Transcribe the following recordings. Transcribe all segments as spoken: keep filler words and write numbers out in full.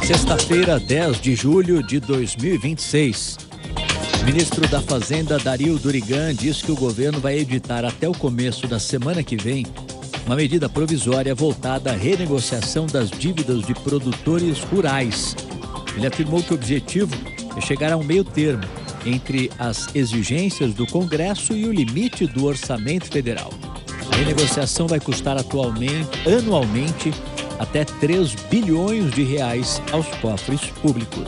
Sexta-feira, dez de julho de dois mil e vinte e seis. O ministro da Fazenda, Dario Durigan, diz que o governo vai editar até o começo da semana que vem uma medida provisória voltada à renegociação das dívidas de produtores rurais. Ele afirmou que o objetivo é chegar a um meio termo entre as exigências do Congresso e o limite do orçamento federal. A renegociação vai custar atualmente, anualmente, até três bilhões de reais aos cofres públicos.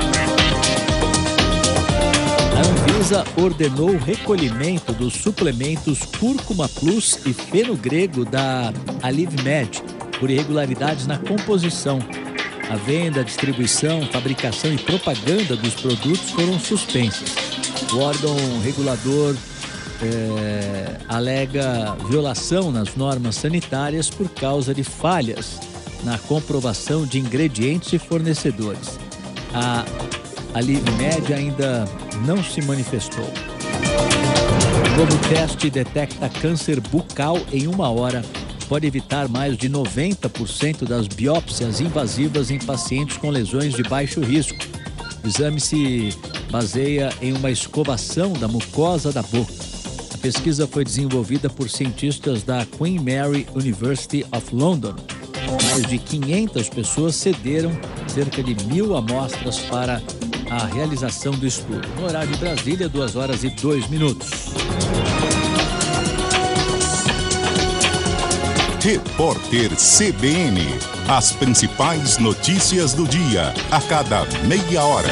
A Anvisa ordenou o recolhimento dos suplementos Cúrcuma Plus e Fenogrego da Alivmed por irregularidades na composição. A venda, distribuição, fabricação e propaganda dos produtos foram suspensas. O órgão regulador é, alega violação nas normas sanitárias por causa de falhas na comprovação de ingredientes e fornecedores. A Alivmed ainda não se manifestou. O novo teste detecta câncer bucal em uma hora. Pode evitar mais de noventa por cento das biópsias invasivas em pacientes com lesões de baixo risco. O exame se baseia em uma escovação da mucosa da boca. A pesquisa foi desenvolvida por cientistas da Queen Mary University of London. Mais de quinhentas pessoas cederam cerca de mil amostras para a realização do estudo. No horário de Brasília, duas horas e dois minutos. Repórter C B N. As principais notícias do dia, a cada meia hora.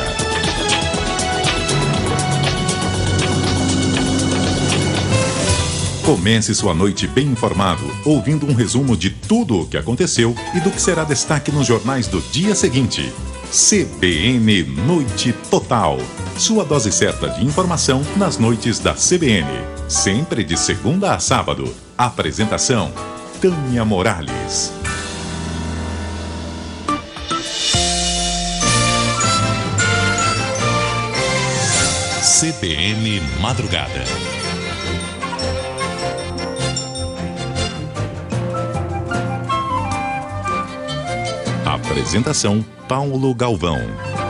Comece sua noite bem informado, ouvindo um resumo de tudo o que aconteceu e do que será destaque nos jornais do dia seguinte. C B N Noite Total. Sua dose certa de informação nas noites da C B N. Sempre de segunda a sábado. Apresentação: Tânia Morales. C B N Madrugada. Apresentação: Paulo Galvão.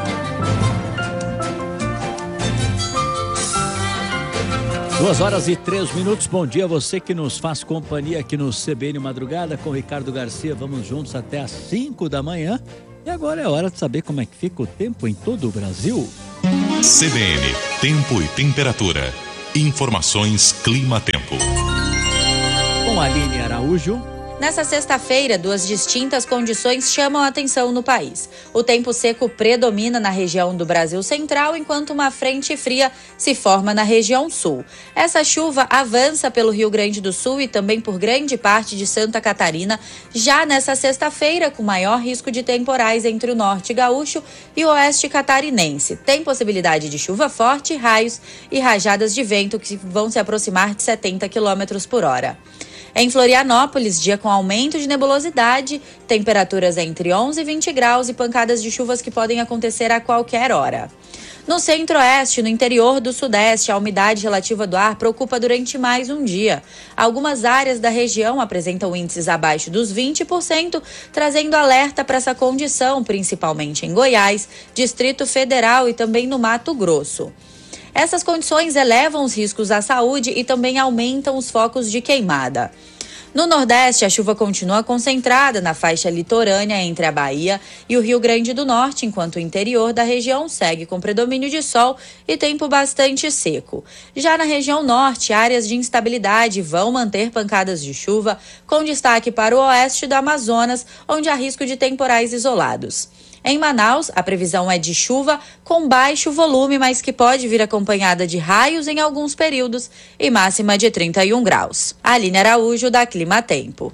Duas horas e três minutos. Bom dia a você que nos faz companhia aqui no C B N Madrugada com Ricardo Garcia. Vamos juntos até às cinco da manhã. E agora é hora de saber como é que fica o tempo em todo o Brasil. C B N, tempo e temperatura. Informações Clima-Tempo. Com a Aline Araújo. Nessa sexta-feira, duas distintas condições chamam a atenção no país. O tempo seco predomina na região do Brasil Central, enquanto uma frente fria se forma na região sul. Essa chuva avança pelo Rio Grande do Sul e também por grande parte de Santa Catarina, já nessa sexta-feira, com maior risco de temporais entre o norte gaúcho e o oeste catarinense. Tem possibilidade de chuva forte, raios e rajadas de vento que vão se aproximar de setenta quilômetros por hora. Em Florianópolis, dia com aumento de nebulosidade, temperaturas entre onze e vinte graus e pancadas de chuvas que podem acontecer a qualquer hora. No centro-oeste, no interior do sudeste, a umidade relativa do ar preocupa durante mais um dia. Algumas áreas da região apresentam índices abaixo dos vinte por cento, trazendo alerta para essa condição, principalmente em Goiás, Distrito Federal e também no Mato Grosso. Essas condições elevam os riscos à saúde e também aumentam os focos de queimada. No Nordeste, a chuva continua concentrada na faixa litorânea entre a Bahia e o Rio Grande do Norte, enquanto o interior da região segue com predomínio de sol e tempo bastante seco. Já na região norte, áreas de instabilidade vão manter pancadas de chuva, com destaque para o oeste do Amazonas, onde há risco de temporais isolados. Em Manaus, a previsão é de chuva com baixo volume, mas que pode vir acompanhada de raios em alguns períodos e máxima de trinta e um graus. Aline Araújo, da Clima-Tempo.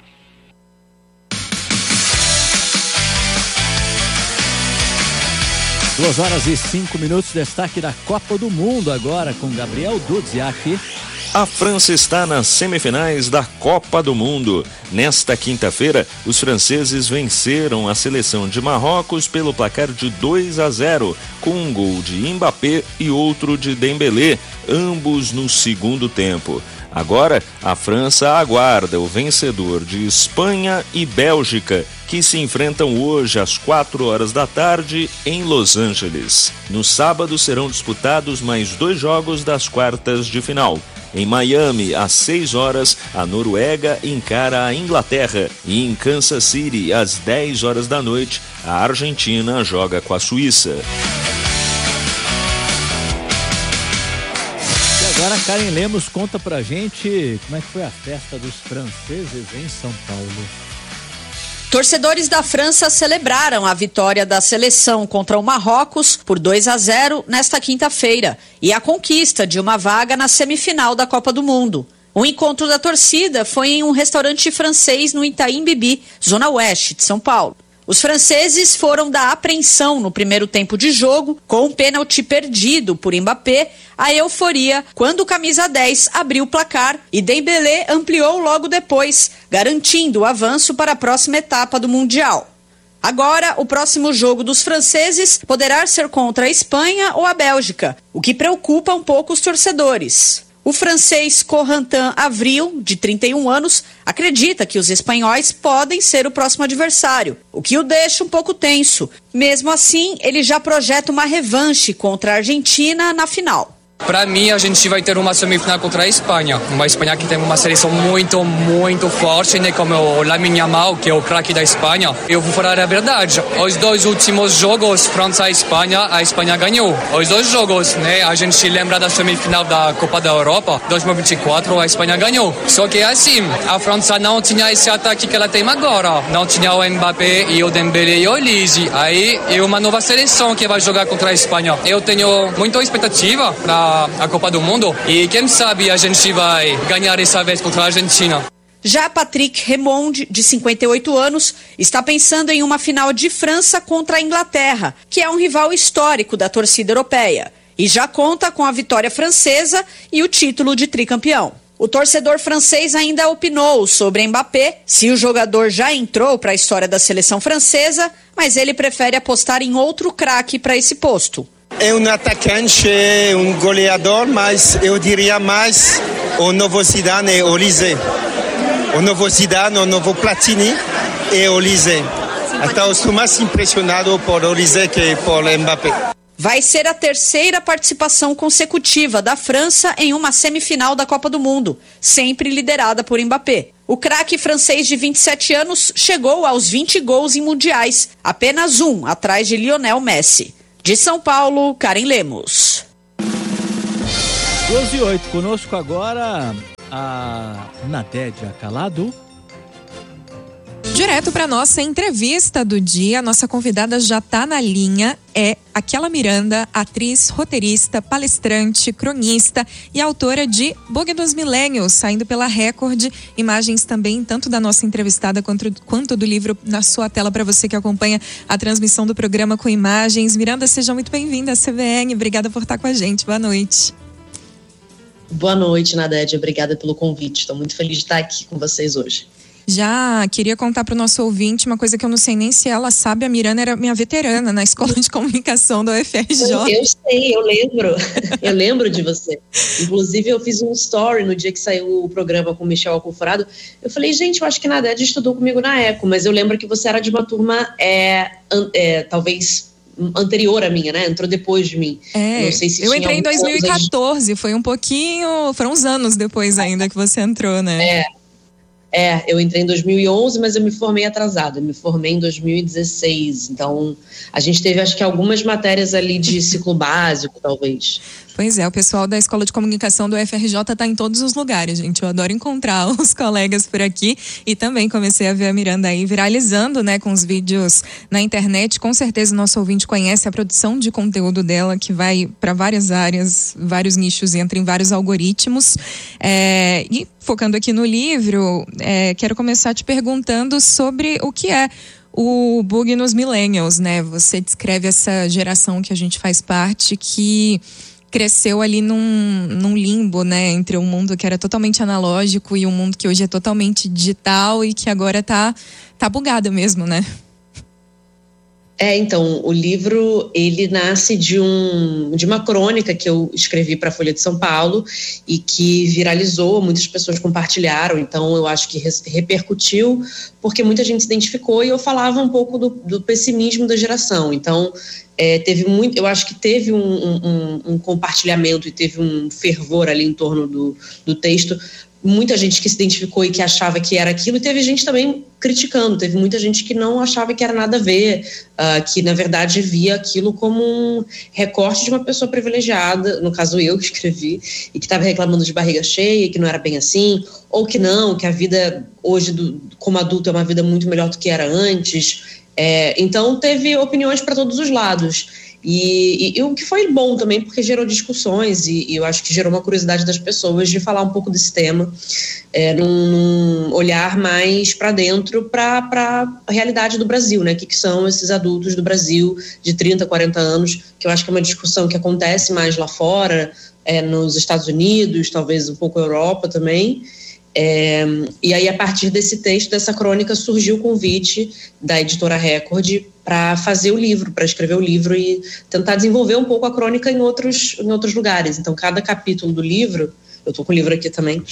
Duas horas e cinco minutos, destaque da Copa do Mundo agora com Gabriel Dudziak. A França está nas semifinais da Copa do Mundo. Nesta quinta-feira, os franceses venceram a seleção de Marrocos pelo placar de dois a zero, com um gol de Mbappé e outro de Dembélé, ambos no segundo tempo. Agora, a França aguarda o vencedor de Espanha e Bélgica, que se enfrentam hoje às quatro horas da tarde em Los Angeles. No sábado serão disputados mais dois jogos das quartas de final. Em Miami, às seis horas, a Noruega encara a Inglaterra e em Kansas City, às dez horas da noite, a Argentina joga com a Suíça. Agora a Karen Lemos conta pra gente como é que foi a festa dos franceses em São Paulo. Torcedores da França celebraram a vitória da seleção contra o Marrocos por dois a zero nesta quinta-feira e a conquista de uma vaga na semifinal da Copa do Mundo. O encontro da torcida foi em um restaurante francês no Itaim Bibi, zona oeste de São Paulo. Os franceses foram da apreensão no primeiro tempo de jogo, com um pênalti perdido por Mbappé, a euforia quando o camisa dez abriu o placar e Dembélé ampliou logo depois, garantindo o avanço para a próxima etapa do Mundial. Agora, o próximo jogo dos franceses poderá ser contra a Espanha ou a Bélgica, o que preocupa um pouco os torcedores. O francês Corentin Avril, de trinta e um anos, acredita que os espanhóis podem ser o próximo adversário, o que o deixa um pouco tenso. Mesmo assim, ele já projeta uma revanche contra a Argentina na final. Para mim, a gente vai ter uma semifinal contra a Espanha. Uma Espanha que tem uma seleção muito, muito forte, né? Como o Lamine Yamal, que é o craque da Espanha. Eu vou falar a verdade. Os dois últimos jogos, França e Espanha, a Espanha ganhou. Os dois jogos, né? A gente lembra da semifinal da Copa da Europa, dois mil e vinte e quatro, a Espanha ganhou. Só que assim, a França não tinha esse ataque que ela tem agora. Não tinha o Mbappé e o Dembélé e o Olise. Aí é uma nova seleção que vai jogar contra a Espanha. Eu tenho muita expectativa para a Copa do Mundo e quem sabe a gente vai ganhar essa vez contra a Argentina. Já Patrick Remonde, de cinquenta e oito anos, está pensando em uma final de França contra a Inglaterra, que é um rival histórico da torcida europeia, e já conta com a vitória francesa e o título de tricampeão. O torcedor francês ainda opinou sobre Mbappé, se o jogador já entrou para a história da seleção francesa, mas ele prefere apostar em outro craque para esse posto. É um atacante, um goleador, mas eu diria mais o novo Zidane e Olise. O novo Zidane, o novo Platini e Olise. Então estou mais impressionado por Olise que por Mbappé. Vai ser a terceira participação consecutiva da França em uma semifinal da Copa do Mundo, sempre liderada por Mbappé. O craque francês de vinte e sete anos chegou aos vinte gols em mundiais, apenas um atrás de Lionel Messi. De São Paulo, Karen Lemos. doze e oito, conosco agora a Nadédia Calado. Direto para nossa entrevista do dia, nossa convidada já está na linha, é Aquela Miranda, atriz, roteirista, palestrante, cronista e autora de Bug dos Millennials, saindo pela Record. Imagens também, tanto da nossa entrevistada quanto, quanto do livro na sua tela para você que acompanha a transmissão do programa com imagens. Miranda, seja muito bem-vinda à C B N, obrigada por estar com a gente, boa noite. Boa noite, Nadédia, obrigada pelo convite, estou muito feliz de estar aqui com vocês hoje. Já queria contar para o nosso ouvinte uma coisa que eu não sei nem se ela sabe, a Miranda era minha veterana na Escola de Comunicação da U F R J. Eu sei, eu lembro, eu lembro de você. Inclusive eu fiz um story no dia que saiu o programa com o Michel Alcoforado, eu falei, gente, eu acho que a Nadédia estudou comigo na ECO, mas eu lembro que você era de uma turma, é, é, talvez anterior à minha, né? Entrou depois de mim. É, não sei se eu entrei em dois mil e quatorze, foi um pouquinho, foram uns anos depois ainda que você entrou, né? É. É, eu entrei em dois mil e onze, mas eu me formei atrasada, eu me formei em dois mil e dezesseis, então a gente teve acho que algumas matérias ali de ciclo básico, talvez. Pois é, o pessoal da Escola de Comunicação do U F R J está em todos os lugares, gente, eu adoro encontrar os colegas por aqui e também comecei a ver a Miranda aí viralizando, né, com os vídeos na internet. Com certeza o nosso ouvinte conhece a produção de conteúdo dela, que vai para várias áreas, vários nichos, entra em vários algoritmos. É, e focando aqui no livro, é, quero começar te perguntando sobre o que é o Bug nos Millennials, né? Você descreve essa geração que a gente faz parte, que cresceu ali num, num limbo, né? Entre um mundo que era totalmente analógico e um mundo que hoje é totalmente digital e que agora tá, tá bugado mesmo, né? É, então, o livro, ele nasce de, um, de uma crônica que eu escrevi para a Folha de São Paulo e que viralizou, muitas pessoas compartilharam, então eu acho que res, repercutiu, porque muita gente se identificou e eu falava um pouco do, do pessimismo da geração. Então, é, teve muito, eu acho que teve um, um, um compartilhamento e teve um fervor ali em torno do, do texto. Muita gente que se identificou e que achava que era aquilo, e teve gente também criticando, teve muita gente que não achava que era nada a ver, uh, que na verdade via aquilo como um recorte de uma pessoa privilegiada, no caso eu que escrevi, e que estava reclamando de barriga cheia, que não era bem assim, ou que não, que a vida hoje do, como adulto é uma vida muito melhor do que era antes. É, então teve opiniões para todos os lados. E, e, e o que foi bom também, porque gerou discussões e, e eu acho que gerou uma curiosidade das pessoas de falar um pouco desse tema, é, num, num olhar mais para dentro, para a realidade do Brasil, né? O que, que são esses adultos do Brasil de trinta, quarenta anos, que eu acho que é uma discussão que acontece mais lá fora, é, nos Estados Unidos, talvez um pouco Europa também. É, e aí, a partir desse texto, dessa crônica, surgiu o convite da editora Record para fazer o livro, para escrever o livro e tentar desenvolver um pouco a crônica em outros, em outros lugares. Então, cada capítulo do livro, eu estou com o livro aqui também,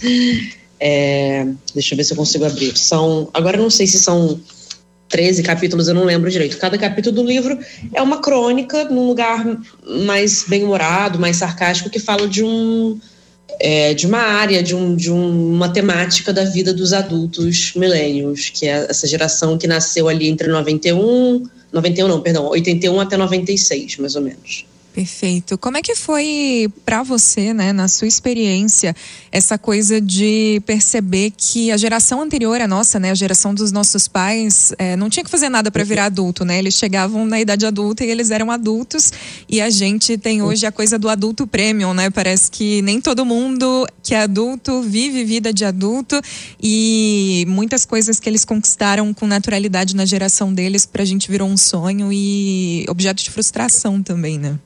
é, deixa eu ver se eu consigo abrir. São, agora eu não sei se são treze capítulos, eu não lembro direito. Cada capítulo do livro é uma crônica num lugar mais bem-humorado, mais sarcástico, que fala de um... É, de uma área, de, um, de um, uma temática da vida dos adultos millennials, que é essa geração que nasceu ali entre noventa e um, noventa e um não, perdão, oitenta e um até noventa e seis, mais ou menos. Perfeito. Como é que foi para você, né, na sua experiência, essa coisa de perceber que a geração anterior à nossa, né, a geração dos nossos pais, é, não tinha que fazer nada para virar adulto, né? Eles chegavam na idade adulta e eles eram adultos, e a gente tem hoje a coisa do adulto premium, né? Parece que nem todo mundo que é adulto vive vida de adulto, e muitas coisas que eles conquistaram com naturalidade na geração deles, pra gente virou um sonho e objeto de frustração também, né?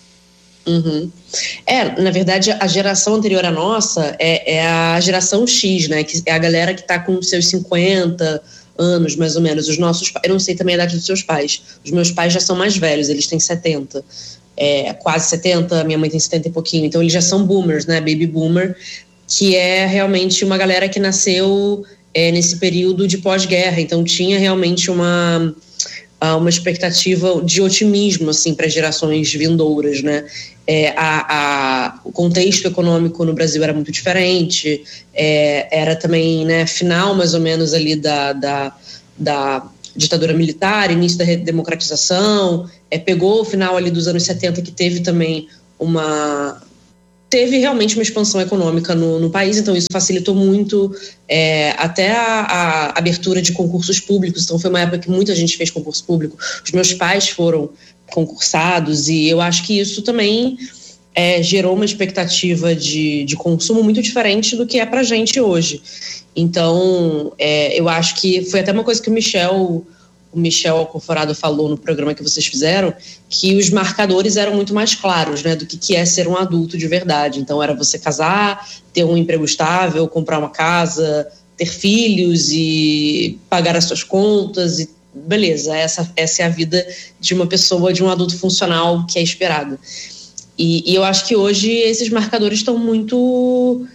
Uhum. É, na verdade, a geração anterior à nossa é, é a geração X, né? Que é a galera que está com seus cinquenta anos, mais ou menos. Os nossos, eu não sei também a idade dos seus pais. Os meus pais já são mais velhos, eles têm setenta, é, quase setenta, minha mãe tem setenta e pouquinho. Então, eles já são boomers, né? Baby boomer, que é realmente uma galera que nasceu é, nesse período de pós-guerra. Então, tinha realmente uma... uma expectativa de otimismo assim, para gerações vindouras, né? É, a, a, o contexto econômico no Brasil era muito diferente, é, era também, né, final mais ou menos ali da, da, da ditadura militar, início da redemocratização, é, pegou o final ali dos anos setenta, que teve também uma... teve realmente uma expansão econômica no, no país, então isso facilitou muito é, até a, a abertura de concursos públicos. Então foi uma época que muita gente fez concurso público, os meus pais foram concursados, e eu acho que isso também é, gerou uma expectativa de, de consumo muito diferente do que é pra gente hoje. Então é, eu acho que foi até uma coisa que o Michel... o Michel Alconforado falou no programa que vocês fizeram, que os marcadores eram muito mais claros, né, do que, que é ser um adulto de verdade. Então era você casar, ter um emprego estável, comprar uma casa, ter filhos e pagar as suas contas, e beleza, essa, essa é a vida de uma pessoa, de um adulto funcional que é esperado. E, e eu acho que hoje esses marcadores estão muito...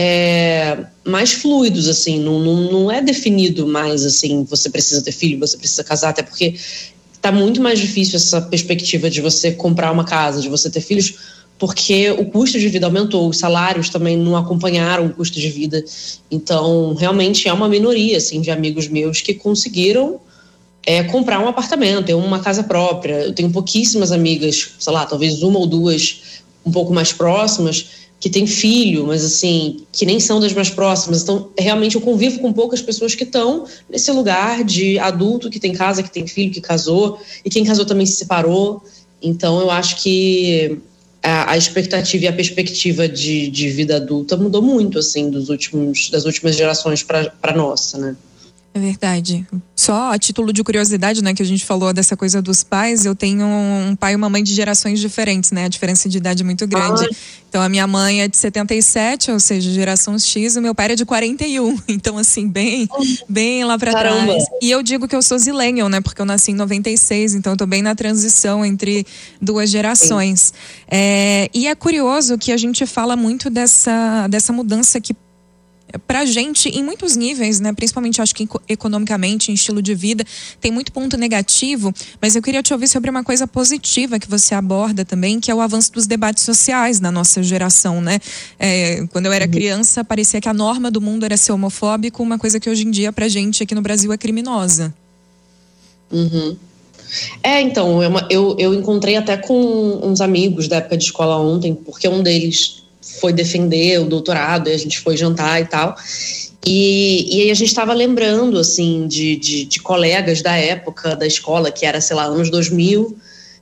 É, mais fluidos, assim, não, não, não é definido mais, assim, você precisa ter filho, você precisa casar, até porque tá muito mais difícil essa perspectiva de você comprar uma casa, de você ter filhos, porque o custo de vida aumentou, os salários também não acompanharam o custo de vida. Então, realmente é uma minoria, assim, de amigos meus que conseguiram é, comprar um apartamento, ter uma casa própria. Eu tenho pouquíssimas amigas, sei lá, talvez uma ou duas um pouco mais próximas, que tem filho, mas assim, que nem são das mais próximas. Então, realmente eu convivo com poucas pessoas que estão nesse lugar de adulto, que tem casa, que tem filho, que casou, e quem casou também se separou. Então, eu acho que a, a expectativa e a perspectiva de, de vida adulta mudou muito, assim, dos últimos, das últimas gerações para a nossa, né? É verdade. Só a título de curiosidade, né, que a gente falou dessa coisa dos pais, eu tenho um pai e uma mãe de gerações diferentes, né? A diferença de idade é muito grande. Ah. Então a minha mãe é de setenta e sete, ou seja, geração X, e o meu pai é de quarenta e um. Então assim, bem, bem lá pra Caramba. trás. E eu digo que eu sou zillennial, né? Porque eu nasci em noventa e seis, então eu tô bem na transição entre duas gerações. É, e é curioso que a gente fala muito dessa, dessa mudança que pra gente, em muitos níveis, né, principalmente acho que economicamente, em estilo de vida, tem muito ponto negativo, mas eu queria te ouvir sobre uma coisa positiva que você aborda também, que é o avanço dos debates sociais na nossa geração, né? É, quando eu era uhum. criança, parecia que a norma do mundo era ser homofóbico, uma coisa que hoje em dia pra gente aqui no Brasil é criminosa. Uhum. É, então, eu, eu, eu encontrei até com uns amigos da época de escola ontem, porque um deles foi defender o doutorado, e a gente foi jantar e tal, e, e aí a gente estava lembrando, assim, de, de, de colegas da época da escola, que era, sei lá, anos dois mil,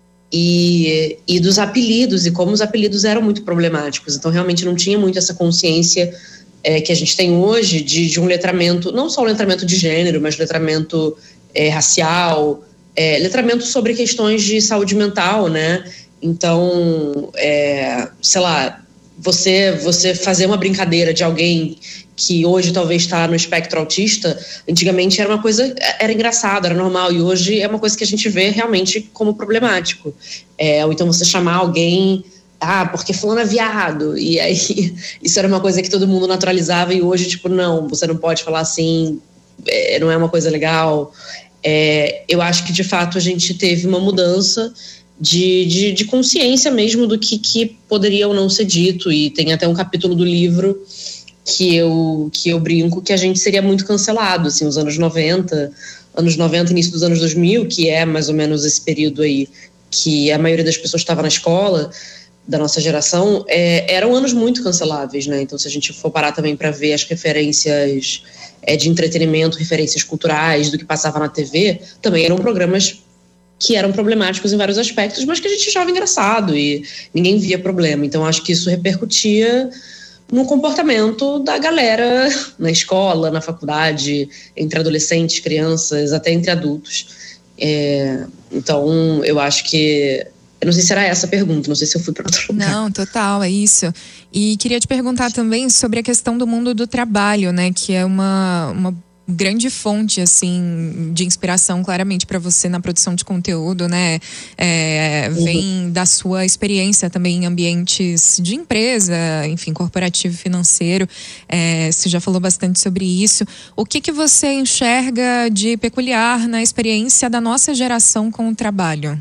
e, e dos apelidos, e como os apelidos eram muito problemáticos, então realmente não tinha muito essa consciência é, que a gente tem hoje de, de um letramento, não só o letramento de gênero, mas letramento é, racial, é, letramento sobre questões de saúde mental, né? Então, é, sei lá, Você, você fazer uma brincadeira de alguém que hoje talvez está no espectro autista, antigamente era uma coisa, era engraçado, era normal, e hoje é uma coisa que a gente vê realmente como problemático. É, ou então você chamar alguém, ah, porque fulano é viado, e aí isso era uma coisa que todo mundo naturalizava, e hoje, tipo, não, você não pode falar assim, é, não é uma coisa legal. É, eu acho que, de fato, a gente teve uma mudança De, de, de consciência mesmo do que, que poderia ou não ser dito, e tem até um capítulo do livro que eu, que eu brinco que a gente seria muito cancelado, assim, os anos noventa, anos noventa, início dos anos dois mil, que é mais ou menos esse período aí que a maioria das pessoas estava na escola, da nossa geração, é, eram anos muito canceláveis, né? Então, se a gente for parar também para ver as referências é, de entretenimento, referências culturais do que passava na T V, também eram programas que eram problemáticos em vários aspectos, mas que a gente achava engraçado e ninguém via problema. Então, acho que isso repercutia no comportamento da galera na escola, na faculdade, entre adolescentes, crianças, até entre adultos. É, então, eu acho que... Eu não sei se era essa a pergunta, não sei se eu fui para outro lugar. Não, total, é isso. E queria te perguntar também sobre a questão do mundo do trabalho, né? Que é uma... uma grande fonte, assim, de inspiração, claramente, para você na produção de conteúdo, né? É, vem uhum. da sua experiência também em ambientes de empresa, enfim, corporativo, financeiro. É, você já falou bastante sobre isso. O que que você enxerga de peculiar na experiência da nossa geração com o trabalho?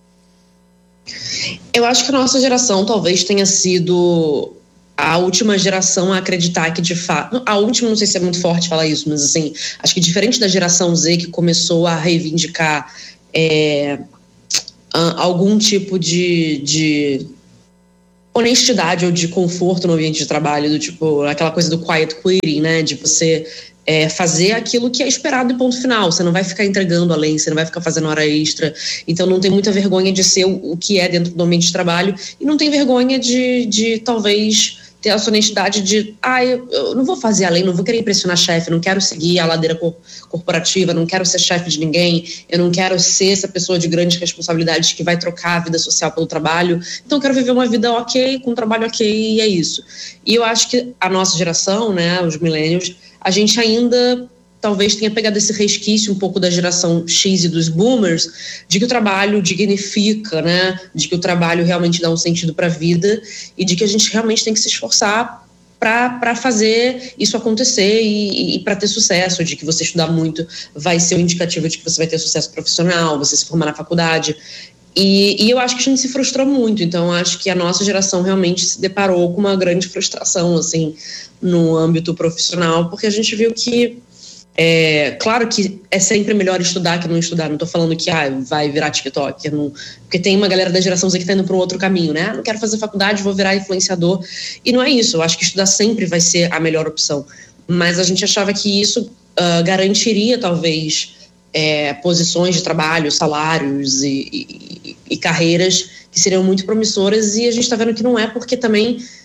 Eu acho que a nossa geração talvez tenha sido a última geração a acreditar que, de fato... A última, não sei se é muito forte falar isso, mas, assim, acho que diferente da geração Z, que começou a reivindicar é, algum tipo de, de honestidade ou de conforto no ambiente de trabalho, do tipo, aquela coisa do quiet quitting, né? De você é, fazer aquilo que é esperado e ponto final. Você não vai ficar entregando além, você não vai ficar fazendo hora extra. Então, não tem muita vergonha de ser o, o que é dentro do ambiente de trabalho, e não tem vergonha de, de talvez... ter essa honestidade de, ah, eu, eu não vou fazer além, não vou querer impressionar chefe, não quero seguir a ladeira cor, corporativa, não quero ser chefe de ninguém, eu não quero ser essa pessoa de grandes responsabilidades que vai trocar a vida social pelo trabalho, então eu quero viver uma vida ok, com um trabalho ok, e é isso. E eu acho que a nossa geração, né, os millennials, a gente ainda... talvez tenha pegado esse resquício um pouco da geração X e dos boomers, de que o trabalho dignifica, né? De que o trabalho realmente dá um sentido para a vida e de que a gente realmente tem que se esforçar para fazer isso acontecer e, e para ter sucesso, de que você estudar muito vai ser um indicativo de que você vai ter sucesso profissional, você se formar na faculdade. E, e eu acho que a gente se frustrou muito, então acho que a nossa geração realmente se deparou com uma grande frustração, assim, no âmbito profissional, porque a gente viu que É, claro que é sempre melhor estudar que não estudar. Não tô falando que ah, vai virar TikTok, não, porque tem uma galera da geração Z que tá indo para um outro caminho, né? Não quero fazer faculdade, vou virar influenciador. E não é isso, eu acho que estudar sempre vai ser a melhor opção. Mas a gente achava que isso uh, garantiria, talvez, é, posições de trabalho, salários e, e, e carreiras que seriam muito promissoras, e a gente tá vendo que não é, porque também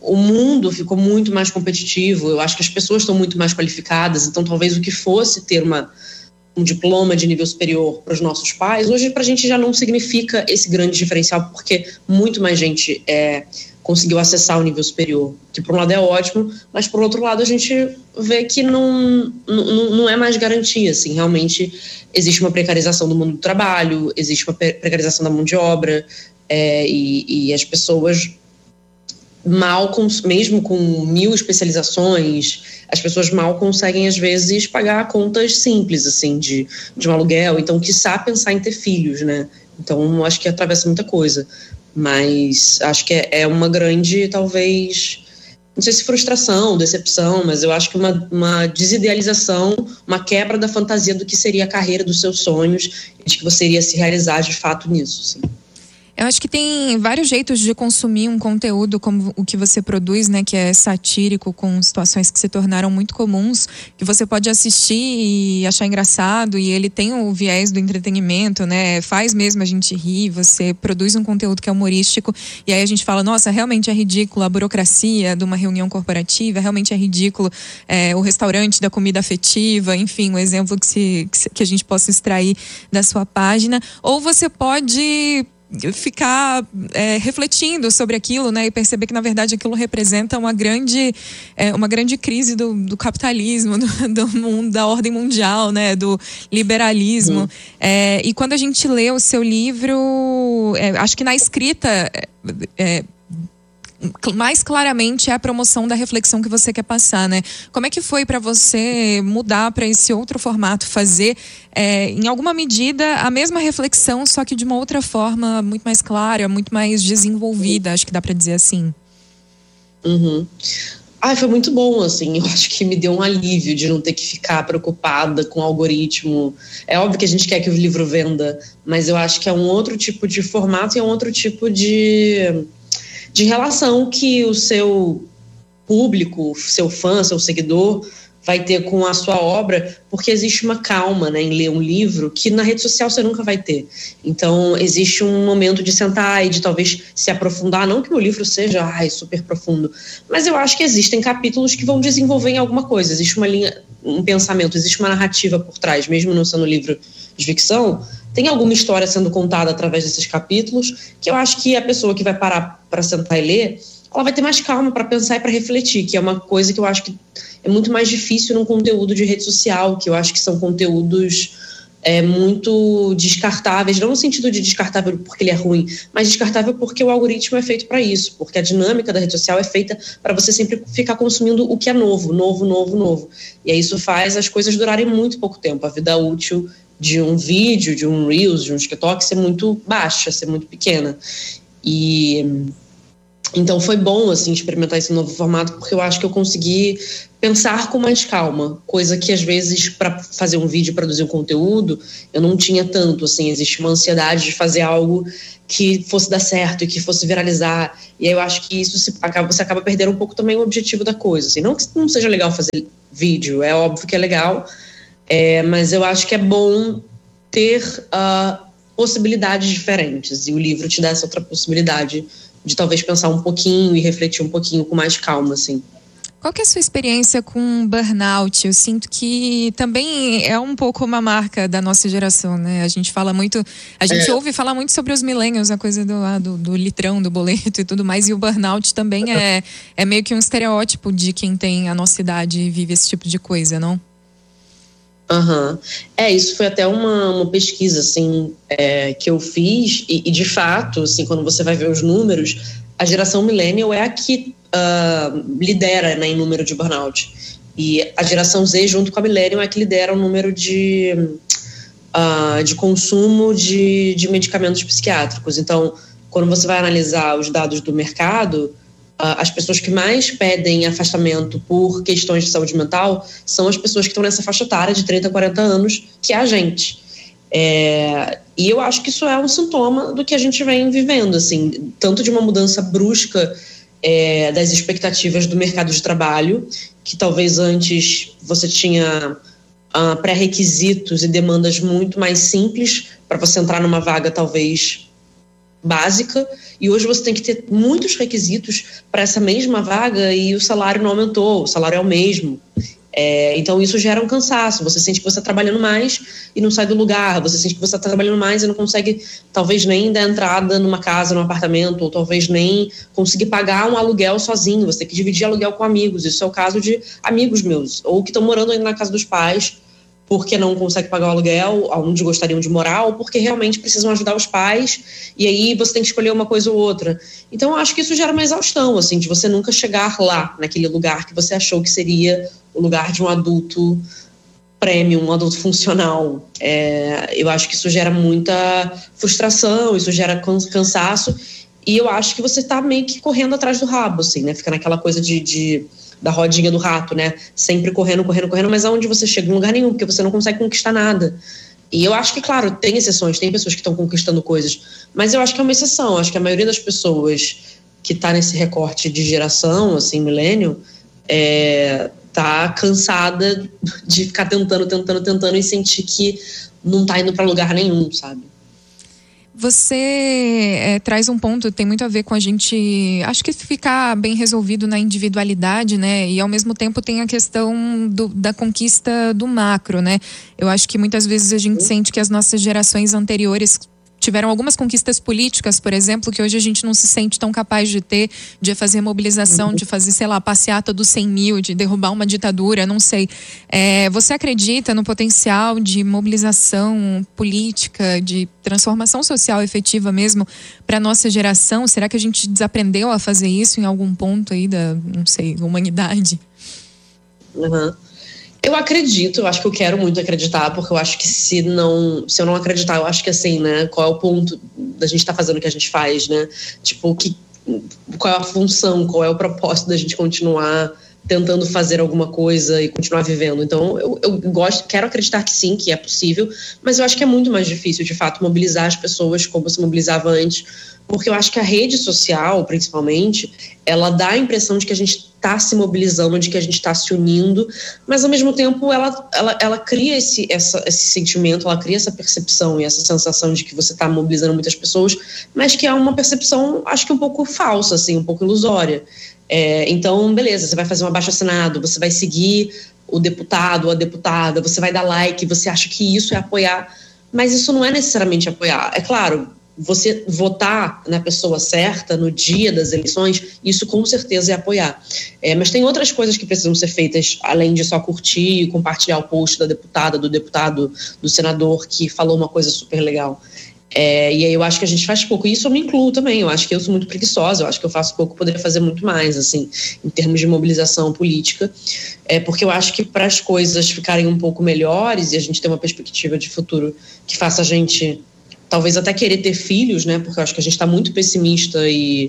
o mundo ficou muito mais competitivo, eu acho que as pessoas estão muito mais qualificadas, então talvez o que fosse ter uma, um diploma de nível superior para os nossos pais, hoje para a gente já não significa esse grande diferencial, porque muito mais gente é, conseguiu acessar o nível superior, que por um lado é ótimo, mas por outro lado a gente vê que não, não, não é mais garantia, assim, realmente existe uma precarização do mundo do trabalho, existe uma precarização da mão de obra, é, e, e as pessoas mal, mesmo com mil especializações, as pessoas mal conseguem às vezes pagar contas simples, assim, de, de um aluguel, então quiçá pensar em ter filhos, né, então acho que atravessa muita coisa. Mas acho que é, é uma grande, talvez, não sei se frustração, decepção, mas eu acho que uma, uma desidealização, uma quebra da fantasia do que seria a carreira dos seus sonhos e de que você iria se realizar de fato nisso, assim. Eu acho que tem vários jeitos de consumir um conteúdo como o que você produz, né, que é satírico, com situações que se tornaram muito comuns, que você pode assistir e achar engraçado, e ele tem o viés do entretenimento, né, faz mesmo a gente rir, você produz um conteúdo que é humorístico, e aí a gente fala, nossa, realmente é ridículo a burocracia de uma reunião corporativa, realmente é ridículo é, o restaurante da comida afetiva, enfim, um exemplo que, se, que a gente possa extrair da sua página, ou você pode ficar é, refletindo sobre aquilo, né, e perceber que na verdade aquilo representa uma grande, é, uma grande crise do, do capitalismo, do, do mundo, da ordem mundial, né, do liberalismo. Uhum. É, e quando a gente lê o seu livro, é, acho que na escrita é, mais claramente é a promoção da reflexão que você quer passar, né? Como é que foi para você mudar para esse outro formato, fazer, é, em alguma medida, a mesma reflexão, só que de uma outra forma muito mais clara, muito mais desenvolvida, acho que dá para dizer assim? Uhum. Ah, foi muito bom, assim, eu acho que me deu um alívio de não ter que ficar preocupada com o algoritmo. É óbvio que a gente quer que o livro venda, mas eu acho que é um outro tipo de formato e é um outro tipo de... de relação que o seu público, seu fã, seu seguidor vai ter com a sua obra, porque existe uma calma, né, em ler um livro que na rede social você nunca vai ter. Então existe um momento de sentar e de talvez se aprofundar, não que o livro seja ai, super profundo, mas eu acho que existem capítulos que vão desenvolver em alguma coisa, existe uma linha, um pensamento, existe uma narrativa por trás, mesmo não sendo um livro de ficção, tem alguma história sendo contada através desses capítulos que eu acho que a pessoa que vai parar para sentar e ler, ela vai ter mais calma para pensar e para refletir, que é uma coisa que eu acho que é muito mais difícil num conteúdo de rede social, que eu acho que são conteúdos é, muito descartáveis, não no sentido de descartável porque ele é ruim, mas descartável porque o algoritmo é feito para isso, porque a dinâmica da rede social é feita para você sempre ficar consumindo o que é novo, novo, novo, novo. E aí isso faz as coisas durarem muito pouco tempo, a vida útil de um vídeo, de um Reels, de um TikTok ser muito baixa, ser muito pequena. E então foi bom, assim, experimentar esse novo formato, porque eu acho que eu consegui pensar com mais calma, coisa que às vezes para fazer um vídeo, produzir um conteúdo, eu não tinha tanto, assim, existe uma ansiedade de fazer algo que fosse dar certo e que fosse viralizar, e aí eu acho que isso se acaba, você acaba perdendo um pouco também o objetivo da coisa, assim, não que não seja legal fazer vídeo, é óbvio que é legal, é, mas eu acho que é bom ter uh, possibilidades diferentes, e o livro te dá essa outra possibilidade de talvez pensar um pouquinho e refletir um pouquinho com mais calma, assim. Qual que é a sua experiência com burnout? Eu sinto que também é um pouco uma marca da nossa geração, né? A gente fala muito, a gente é. ouve falar muito sobre os millennials, a coisa do, do, do litrão, do boleto e tudo mais, e o burnout também é, é meio que um estereótipo de quem tem a nossa idade e vive esse tipo de coisa, não? Uhum. É, isso foi até uma, uma pesquisa, assim, é, que eu fiz e, e, de fato, assim, quando você vai ver os números, a geração millennial é a que uh, lidera, né, em número de burnout. E a geração Z, junto com a millennial, é a que lidera o número de, uh, de consumo de, de medicamentos psiquiátricos. Então, quando você vai analisar os dados do mercado, as pessoas que mais pedem afastamento por questões de saúde mental são as pessoas que estão nessa faixa etária de trinta a quarenta anos, que é a gente. É, e eu acho que isso é um sintoma do que a gente vem vivendo, assim, tanto de uma mudança brusca é, das expectativas do mercado de trabalho, que talvez antes você tinha uh, pré-requisitos e demandas muito mais simples para você entrar numa vaga talvez básica, e hoje você tem que ter muitos requisitos para essa mesma vaga e o salário não aumentou, o salário é o mesmo. É, então isso gera um cansaço, você sente que você está trabalhando mais e não sai do lugar, você sente que você está trabalhando mais e não consegue talvez nem dar entrada numa casa, num apartamento, ou talvez nem conseguir pagar um aluguel sozinho, você tem que dividir aluguel com amigos. Isso é o caso de amigos meus, ou que estão morando ainda na casa dos pais porque não conseguem pagar o aluguel, onde gostariam de morar, ou porque realmente precisam ajudar os pais, e aí você tem que escolher uma coisa ou outra. Então eu acho que isso gera uma exaustão, assim, de você nunca chegar lá, naquele lugar que você achou que seria o lugar de um adulto premium, um adulto funcional. É, eu acho que isso gera muita frustração, isso gera cansaço, e eu acho que você está meio que correndo atrás do rabo, assim, né? Fica naquela coisa de... de da rodinha do rato, né? Sempre correndo, correndo, correndo, mas aonde você chega? Em lugar nenhum, porque você não consegue conquistar nada. E eu acho que, claro, tem exceções, tem pessoas que estão conquistando coisas, mas eu acho que é uma exceção. Eu acho que a maioria das pessoas que está nesse recorte de geração, assim, milênio, é, tá cansada de ficar tentando, tentando, tentando e sentir que não tá indo para lugar nenhum, sabe? Você é, traz um ponto, tem muito a ver com a gente, acho que ficar bem resolvido na individualidade, né? E ao mesmo tempo tem a questão do, da conquista do macro, né? Eu acho que muitas vezes a gente sente que as nossas gerações anteriores tiveram algumas conquistas políticas, por exemplo, que hoje a gente não se sente tão capaz de ter, de fazer mobilização, de fazer, sei lá, passeata dos cem mil, de derrubar uma ditadura, não sei. É, você acredita no potencial de mobilização política, de transformação social efetiva mesmo para a nossa geração? Será que a gente desaprendeu a fazer isso em algum ponto aí da, não sei, humanidade? Uhum. Eu acredito, eu acho que eu quero muito acreditar, porque eu acho que se não, se eu não acreditar, eu acho que assim, né, qual é o ponto da gente estar tá fazendo o que a gente faz, né? Tipo, que, qual é a função, qual é o propósito da gente continuar tentando fazer alguma coisa e continuar vivendo. Então, eu, eu gosto, quero acreditar que sim, que é possível, mas eu acho que é muito mais difícil, de fato, mobilizar as pessoas como se mobilizava antes, porque eu acho que a rede social, principalmente, ela dá a impressão de que a gente está se mobilizando, de que a gente está se unindo, mas ao mesmo tempo ela, ela, ela cria esse, essa, esse sentimento, ela cria essa percepção e essa sensação de que você está mobilizando muitas pessoas, mas que é uma percepção, acho que um pouco falsa, assim, um pouco ilusória. É, então, beleza, você vai fazer um abaixo-assinado, você vai seguir o deputado ou a deputada, você vai dar like, você acha que isso é apoiar, mas isso não é necessariamente apoiar. É claro, você votar na pessoa certa no dia das eleições, isso com certeza é apoiar. É, mas tem outras coisas que precisam ser feitas, além de só curtir e compartilhar o post da deputada, do deputado, do senador que falou uma coisa super legal. É, e aí eu acho que a gente faz pouco, e isso eu me incluo também. Eu acho que eu sou muito preguiçosa, eu acho que eu faço pouco, poderia fazer muito mais, assim, em termos de mobilização política, é, porque eu acho que para as coisas ficarem um pouco melhores e a gente ter uma perspectiva de futuro que faça a gente talvez até querer ter filhos, né, porque eu acho que a gente está muito pessimista e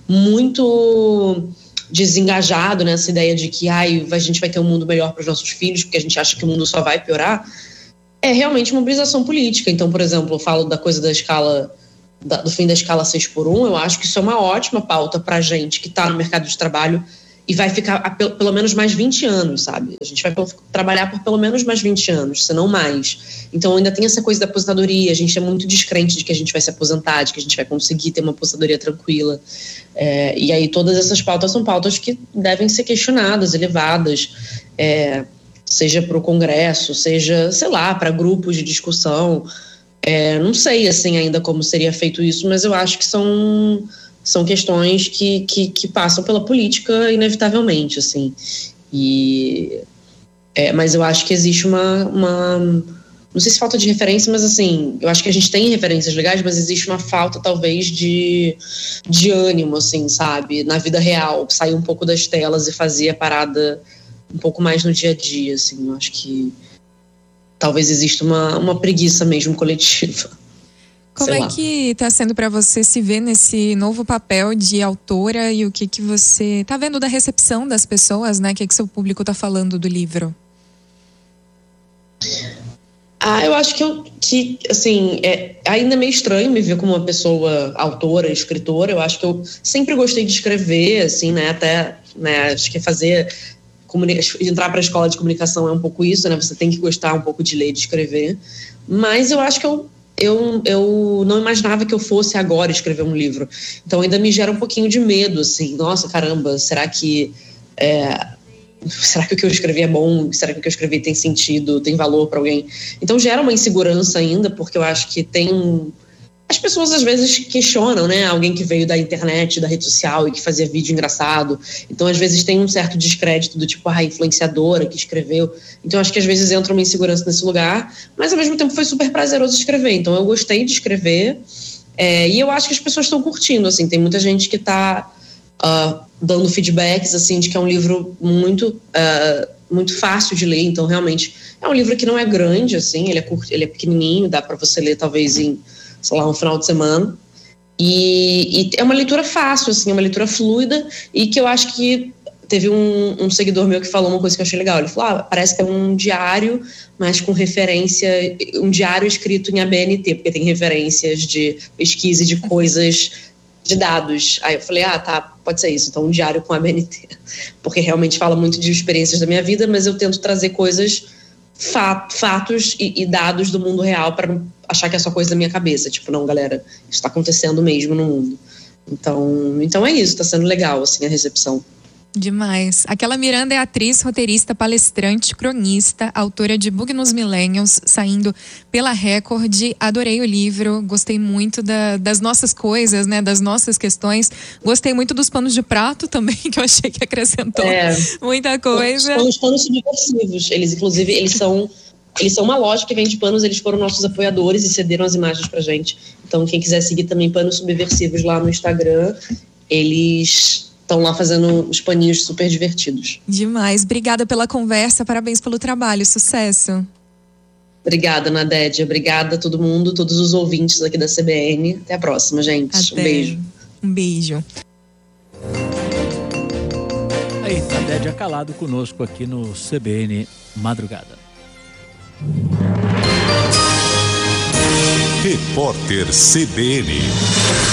muito desengajado nessa ideia de que ai, a gente vai ter um mundo melhor para os nossos filhos, porque a gente acha que o mundo só vai piorar. É realmente mobilização política. Então, por exemplo, eu falo da coisa da escala, da, do fim da escala seis por um, eu acho que isso é uma ótima pauta para a gente que está no mercado de trabalho e vai ficar a, pelo menos mais vinte anos, sabe? A gente vai trabalhar por pelo menos mais vinte anos, se não mais. Então, ainda tem essa coisa da aposentadoria, a gente é muito descrente de que a gente vai se aposentar, de que a gente vai conseguir ter uma aposentadoria tranquila. É, e aí todas essas pautas são pautas que devem ser questionadas, elevadas, é, seja para o Congresso, seja, sei lá, para grupos de discussão. É, não sei, assim, ainda como seria feito isso, mas eu acho que são, são questões que, que, que passam pela política inevitavelmente, assim. E, é, mas eu acho que existe uma, uma... Não sei se falta de referência, mas, assim, eu acho que a gente tem referências legais, mas existe uma falta, talvez, de, de ânimo, assim, sabe? Na vida real, sair um pouco das telas e fazer a parada um pouco mais no dia a dia, assim. Eu acho que talvez exista uma, uma preguiça mesmo coletiva. Como Sei é lá. que está sendo para você se ver nesse novo papel de autora e o que que você está vendo da recepção das pessoas, né? O que que seu público está falando do livro? Ah, eu acho que, eu, que assim, é ainda meio estranho me ver como uma pessoa autora, escritora. Eu acho que eu sempre gostei de escrever, assim, né? Até, né, acho que fazer... entrar para a escola de comunicação é um pouco isso, né? Você tem que gostar um pouco de ler e de escrever. Mas eu acho que eu eu, eu não imaginava que eu fosse agora escrever um livro. Então ainda me gera um pouquinho de medo, assim, nossa, caramba, será que é, será que o que eu escrevi é bom? Será que o que eu escrevi tem sentido, tem valor para alguém? Então gera uma insegurança ainda, porque eu acho que tem um... As pessoas às vezes questionam, né? Alguém que veio da internet, da rede social e que fazia vídeo engraçado. Então, às vezes, tem um certo descrédito do tipo, ah, influenciadora que escreveu. Então, acho que às vezes entra uma insegurança nesse lugar, mas ao mesmo tempo foi super prazeroso escrever. Então, eu gostei de escrever é, e eu acho que as pessoas estão curtindo, assim. Tem muita gente que está uh, dando feedbacks, assim, de que é um livro muito, uh, muito fácil de ler. Então, realmente, é um livro que não é grande, assim, ele é, curto, ele é pequenininho, dá para você ler talvez em, sei lá, um final de semana. E, e é uma leitura fácil, assim, é uma leitura fluida e que eu acho que teve um, um seguidor meu que falou uma coisa que eu achei legal. Ele falou, ah, parece que é um diário, mas com referência, um diário escrito em A B N T, porque tem referências de pesquisa e de coisas, de dados. Aí eu falei, ah, tá, pode ser isso, então um diário com A B N T, porque realmente fala muito de experiências da minha vida, mas eu tento trazer coisas, fatos e, e dados do mundo real para achar que é só coisa da minha cabeça. Tipo, não, galera, isso tá acontecendo mesmo no mundo. Então, então é isso, tá sendo legal, assim, a recepção. Demais. Aquela Miranda é atriz, roteirista, palestrante, cronista, autora de Bug nos Millennials, saindo pela Record. Adorei o livro, gostei muito da, das nossas coisas, né, das nossas questões. Gostei muito dos panos de prato também, que eu achei que acrescentou é, muita coisa. Os panos subversivos, eles inclusive, eles são... Eles são uma loja que vende panos, eles foram nossos apoiadores e cederam as imagens pra gente. Então, quem quiser seguir também Panos Subversivos lá no Instagram, eles estão lá fazendo os paninhos super divertidos. Demais. Obrigada pela conversa, parabéns pelo trabalho, sucesso. Obrigada, Nadédia. Obrigada a todo mundo, todos os ouvintes aqui da C B N. Até a próxima, gente. Até. Um beijo. Um beijo. Aí, Nadédia Calado conosco aqui no C B N Madrugada. Repórter C B N.